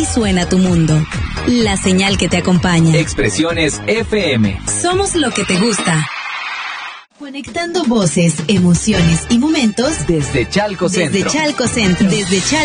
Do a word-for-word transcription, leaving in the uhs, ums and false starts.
Así suena tu mundo. La señal que te acompaña. Expresiones F M. Somos lo que te gusta. Conectando voces, emociones y momentos desde Chalco Centro. Desde Chalco Centro. Desde Chalco